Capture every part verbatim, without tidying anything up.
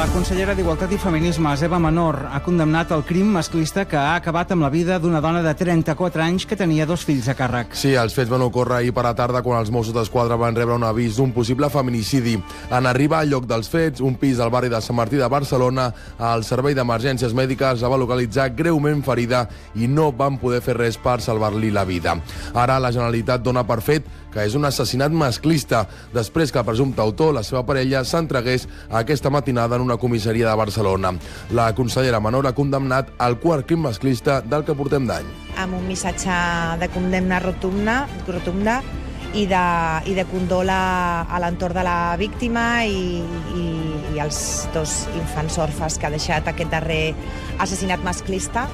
La consellera d'Igualtat i Feminismes, Eva Menor, ha condemnat el crim masclista que ha acabat amb la vida d'una dona de trenta-quatre anys que tenia dos fills a càrrec. Sí, els fets van ocórrer ahir per la tarda quan els Mossos d'Esquadra van rebre un avís d'un possible feminicidi. En arribar al lloc dels fets, un pis al barri de Sant Martí de Barcelona, el Servei d'Emergències Mèdiques la va localitzar greument ferida i no van poder fer res per salvar-li la vida. Ara la Generalitat dona per fet que és un assassinat masclista, després que el presumpte autor, la seva parella, s'entregués aquesta matinada en una comissaria de Barcelona. La consellera Menor ha condemnat el quart crim masclista del que portem d'any. Amb un missatge de condemna rotunda, rotunda i de, i de condol a, a l'entorn de la víctima i, i, i els dos infants orfes que ha deixat aquest darrer assassinat masclista.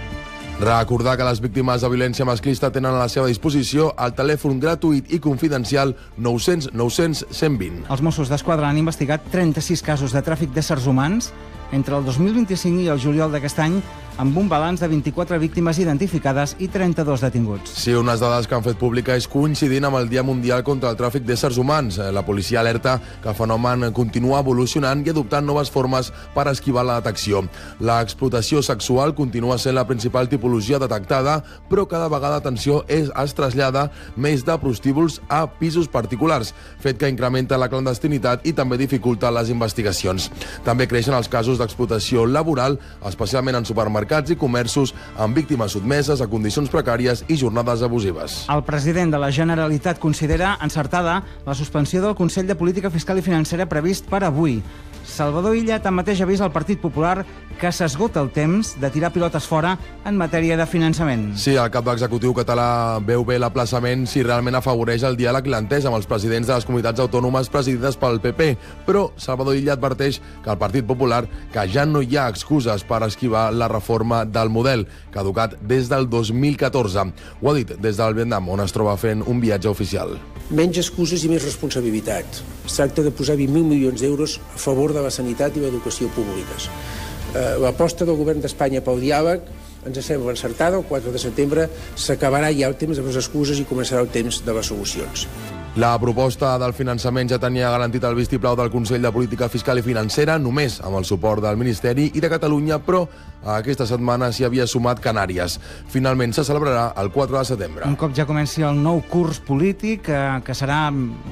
Recordar que les víctimes de violència masclista tenen a la seva disposició el telèfon gratuït i confidencial nou-cents nou-cents cent vint. Els Mossos d'Esquadra han investigat trenta-sis casos de tràfic d'éssers humans entre el dos mil vint-i-cinc i el juliol d'aquest any, amb un balanç de vint-i-quatre víctimes identificades i trenta-dos detinguts. Sí, unes dades que han fet pública és coincidint amb el Dia Mundial contra el Tràfic d'éssers humans. La policia alerta que el fenomen continua evolucionant i adoptant noves formes per esquivar la detecció. L'explotació sexual continua sent la principal tipologia detectada, però cada vegada l'atenció es, es trasllada més de prostíbuls a pisos particulars, fet que incrementa la clandestinitat i també dificulta les investigacions. També creixen els casos d'explotació laboral, especialment en supermercats i comerços, amb víctimes sotmeses a condicions precàries i jornades abusives. El president de la Generalitat considera encertada la suspensió del Consell de Política Fiscal i Financera previst per avui. Salvador Illa tanmateix ha vist al Partit Popular que s'esgota el temps de tirar pilotes fora en matèria de finançament. Sí, el cap executiu català veu bé l'aplaçament si realment afavoreix el diàleg i l'entesa amb els presidents de les comunitats autònomes presidides pel P P, però Salvador Illa adverteix que el Partit Popular que ja no hi ha excuses per esquivar la reforma del model, caducat des del dos mil catorze. Ho ha dit des del Vietnam, on es troba fent un viatge oficial. Menys excuses i més responsabilitat. Es tracta de posar vint mil milions d'euros a favor de la sanitat i l'educació públiques. Eh, l'aposta del govern d'Espanya pel diàleg ens sembla encertada. El quatre de setembre s'acabarà ja el temps de les excuses i començarà el temps de les solucions. La proposta del finançament ja tenia garantit el vistiplau del Consell de Política Fiscal i Financera, només amb el suport del Ministeri i de Catalunya, però aquesta setmana s'hi havia sumat Canàries. Finalment se celebrarà el quatre de setembre. Un cop ja comenci el nou curs polític, que, que serà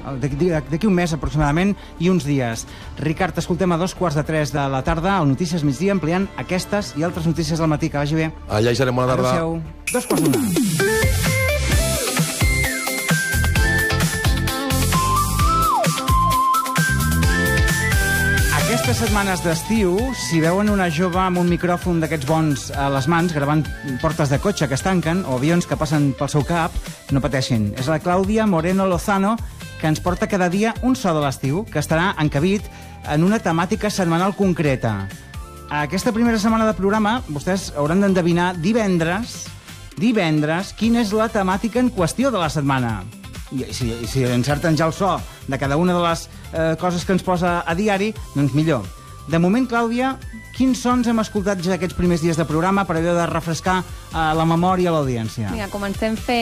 d'aquí un mes aproximadament i uns dies. Ricard, escoltem a dos quarts de tres de la tarda al Notícies Migdia, ampliant aquestes i altres notícies al matí. Que vagi bé. Allà hi serem, bona tarda. Adéu-siau. Dos quarts d'una. Aquestes setmanes d'estiu, si veuen una jove amb un micròfon d'aquests bons a les mans, gravant portes de cotxe que es tanquen o avions que passen pel seu cap, no pateixin. És la Clàudia Moreno Lozano, que ens porta cada dia un so de l'estiu, que estarà encabit en una temàtica setmanal concreta. Aquesta primera setmana de programa, vostès hauran d'endevinar divendres, divendres, quina és la temàtica en qüestió de la setmana. I si, i si encerten ja el so de cada una de les eh, coses que ens posa a diari, doncs millor. De moment, Clàudia, quins sons hem escoltat ja aquests primers dies de programa per allò de refrescar eh, la memòria a l'audiència? Vinga, comencem fent